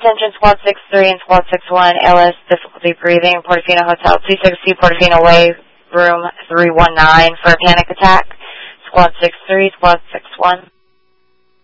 Attention Squad 6-3 and Squad 6-1, LS, difficulty breathing, Portofino Hotel 260, Portofino Way, room 319 for a panic attack. Squad 6-3, Squad 6-1.